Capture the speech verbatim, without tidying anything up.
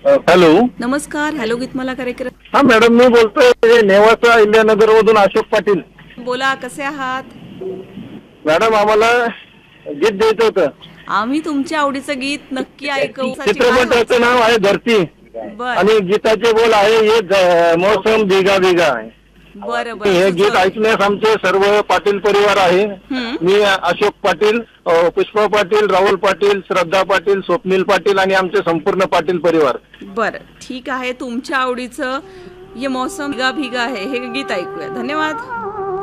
Hello, नमस्कार. Hello Geetmala कार्यक्रम. हा मॅडम, मी बोलतोय नेवासा इंडियानगर मधून अशोक पाटील. बोला, कसे आहात? मॅडम, आम्हाला गीत द्यायचं होतं. आम्ही तुमच्या आवडीचं गीत नक्की ऐकू. चित्रपटाचं नाव आहे धरती बर आणि गीताचे बोल आहे हे ज- मौसम बिगा बिगा आहे. बर बर हे गीत ऐकण्यास आमचे सर्व पाटील परिवार आहे. मी अशोक पाटील, अ, पुष्पा पाटील, राहुल पाटील, श्रद्धा पाटील, स्वप्नील पाटील आणि आमचे संपूर्ण पाटील परिवार. बर, ठीक आहे. तुमच्या आवडीचं ये मौसम भिगा भिगा आहे हे गीत ऐकूया. धन्यवाद.